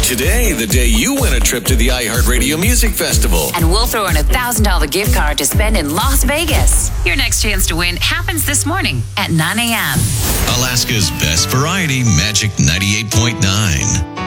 today, the day you win a trip to the iHeartRadio Music Festival. And we'll throw in a $1,000 gift card to spend in Las Vegas. Your next chance to win happens this morning at 9 a.m. Alaska's best variety, Magic 98.9.